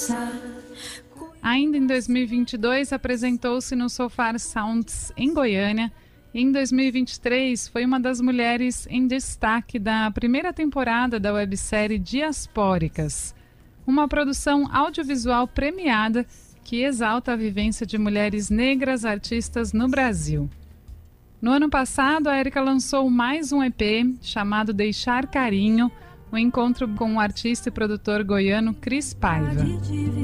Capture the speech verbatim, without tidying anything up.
Ainda em dois mil e vinte e dois, apresentou-se no Sofar Sounds, em Goiânia. E em dois mil e vinte e três, foi uma das mulheres em destaque da primeira temporada da websérie Diaspóricas, uma produção audiovisual premiada que exalta a vivência de mulheres negras artistas no Brasil. No ano passado, a Érica lançou mais um E P chamado Deixar Carinho, um encontro com o artista e produtor goiano Cris Paiva.